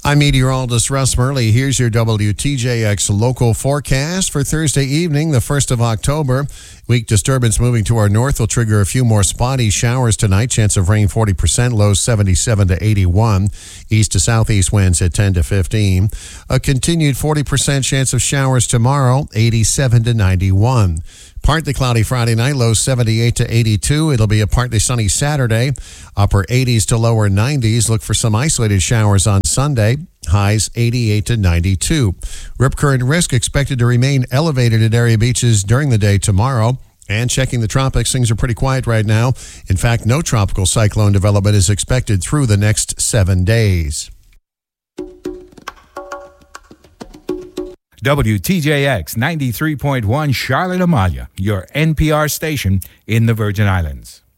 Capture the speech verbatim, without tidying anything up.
I'm meteorologist Russ Murley. Here's your W T J X local forecast for Thursday evening, the first of October. Weak disturbance moving to our north will trigger a few more spotty showers tonight. Chance of rain forty percent, lows seventy-seven to eighty-one. East to southeast winds at ten to fifteen. A continued forty percent chance of showers tomorrow, eighty-seven to ninety-one. Partly cloudy Friday night, low seventy-eight to eighty-two. It'll be a partly sunny Saturday, upper eighties to lower nineties. Look for some isolated showers on Sunday, highs eighty-eight to ninety-two. Rip current risk expected to remain elevated at area beaches during the day tomorrow. And checking the tropics, things are pretty quiet right now. In fact, no tropical cyclone development is expected through the next seven days. W T J X ninety-three point one Charlotte Amalia, your N P R station in the Virgin Islands.